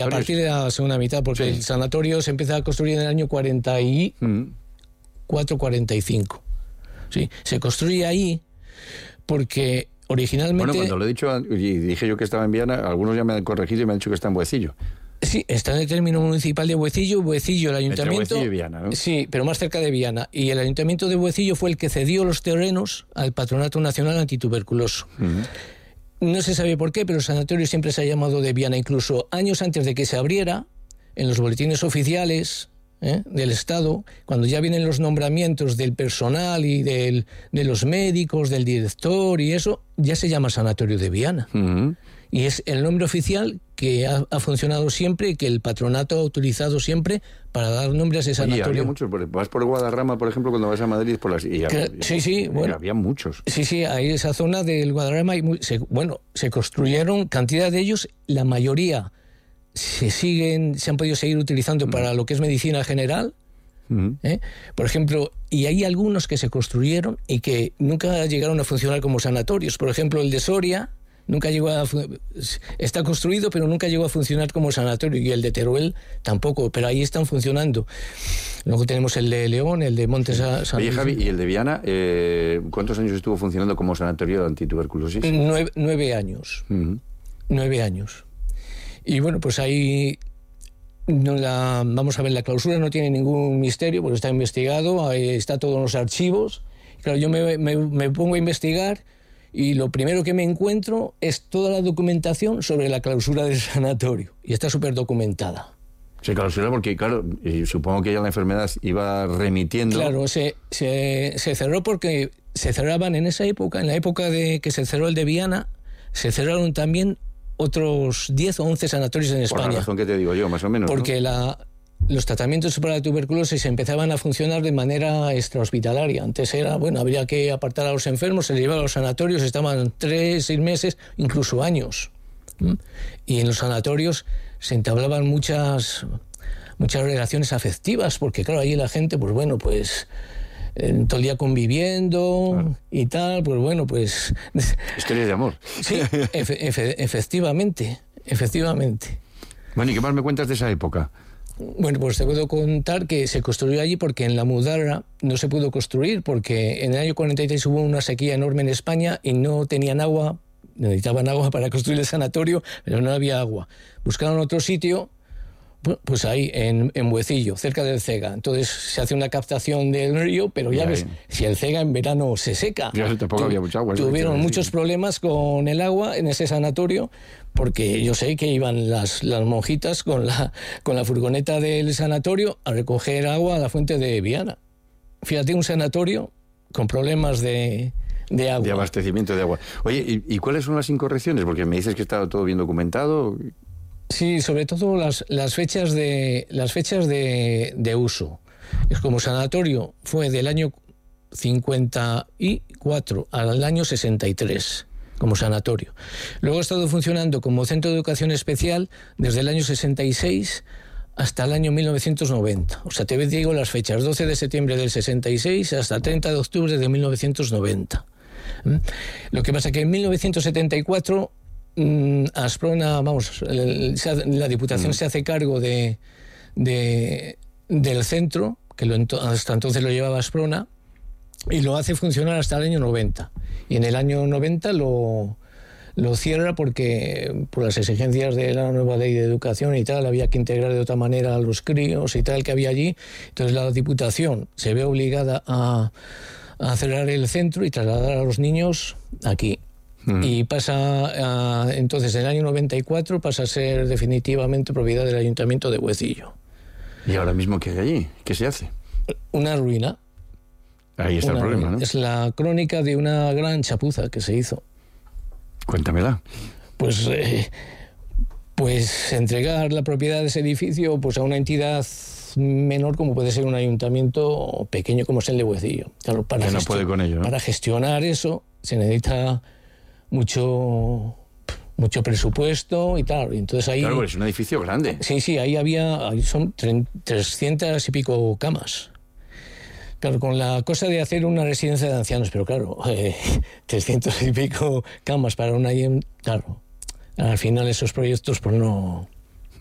A partir de la segunda mitad, porque el sanatorio se empieza a construir en el año 44-45. Sí, se construye ahí porque originalmente... Bueno, cuando lo he dicho y dije yo que estaba en Viana, algunos ya me han corregido y me han dicho que está en Buecillo. Sí, está en el término municipal de Buecillo, el ayuntamiento... Entre Buecillo y Viana, ¿no? Sí, pero más cerca de Viana. Y el ayuntamiento de Buecillo fue el que cedió los terrenos al Patronato Nacional Antituberculoso. No se sabe por qué, pero el sanatorio siempre se ha llamado de Viana. Incluso años antes de que se abriera, en los boletines oficiales del Estado, cuando ya vienen los nombramientos del personal y de los médicos, del director y eso, ya se llama Sanatorio de Viana. Y es el nombre oficial que ha funcionado siempre y que el patronato ha utilizado siempre para dar nombre a ese sanatorio. Había muchos. Vas por Guadarrama, por ejemplo, cuando vas a Madrid, bueno, había muchos. Sí, ahí esa zona del Guadarrama, se construyeron cantidad de ellos, la mayoría se han podido seguir utilizando para lo que es medicina general. Por ejemplo, y hay algunos que se construyeron y que nunca llegaron a funcionar como sanatorios. Por ejemplo, el de Soria está construido, pero nunca llegó a funcionar como sanatorio, y el de Teruel tampoco, pero ahí están funcionando. Luego tenemos el de León, el de Montes San Oye, Javi, ¿y el de Viana, cuántos años estuvo funcionando como sanatorio de antituberculosis? 9 años. 9 años. Y bueno, pues ahí vamos a ver, la clausura no tiene ningún misterio, porque está investigado, ahí está todo en los archivos. Claro, yo me pongo a investigar y lo primero que me encuentro es toda la documentación sobre la clausura del sanatorio, y está súper documentada. Se clausura porque, claro, supongo que ya la enfermedad iba remitiendo. Claro, se cerró porque se cerraban en esa época, en la época de que se cerró el de Viana, se cerraron también otros 10 o 11 sanatorios en España. Por la razón que te digo yo, más o menos. Porque los tratamientos para la tuberculosis empezaban a funcionar de manera extrahospitalaria. Antes habría que apartar a los enfermos, se les llevaba a los sanatorios, estaban 3, 6 meses, incluso años. Y en los sanatorios se entablaban muchas relaciones afectivas, porque claro, ahí la gente, todo el día conviviendo y tal, Historias de amor. Sí, efectivamente. Bueno, ¿y qué más me cuentas de esa época? Bueno, pues te puedo contar que se construyó allí porque en la Mudarra no se pudo construir, porque en el año 43 hubo una sequía enorme en España y no tenían agua, necesitaban agua para construir el sanatorio, pero no había agua. Buscaron otro sitio, pues ahí, en Buecillo, cerca del Cega. Entonces se hace una captación del río, pero ya ves, si el Cega en verano se seca. Ya tampoco había mucha agua. Tuvieron muchos problemas con el agua en ese sanatorio, porque yo sé que iban las monjitas con la furgoneta del sanatorio a recoger agua a la fuente de Viana. Fíjate, un sanatorio con problemas de agua. De abastecimiento de agua. Oye, ¿y cuáles son las incorrecciones? Porque me dices que estaba todo bien documentado. Sí, sobre todo las fechas de uso. Es como sanatorio fue del año 54 al año 63 como sanatorio. Luego ha estado funcionando como centro de educación especial desde el año 66 hasta el año 1990. O sea, te digo las fechas: 12 de septiembre del 66 hasta 30 de octubre de 1990. Lo que pasa es que en 1974 Asprona, la Diputación se hace cargo del centro, que hasta entonces lo llevaba Asprona, y lo hace funcionar hasta el año 90. Y en el año 90 lo cierra porque por las exigencias de la nueva ley de educación y tal, había que integrar de otra manera a los críos y tal que había allí. Entonces la Diputación se ve obligada a cerrar el centro y trasladar a los niños aquí. Y entonces en el año 94 pasa a ser definitivamente propiedad del Ayuntamiento de Buecillo. ¿Y ahora mismo qué hay allí? ¿Qué se hace? Una ruina. Ahí está el problema, ¿no? Es la crónica de una gran chapuza que se hizo. Cuéntamela. Pues entregar la propiedad de ese edificio a una entidad menor como puede ser un ayuntamiento pequeño como es el de Buecillo. Claro, que no puede con ello, ¿no? Para gestionar eso se necesita mucho presupuesto y tal. Entonces ahí, claro, es un edificio grande. Sí, ahí son 300 y pico camas. Claro, con la cosa de hacer una residencia de ancianos, pero claro, 300 y pico camas para claro, al final esos proyectos no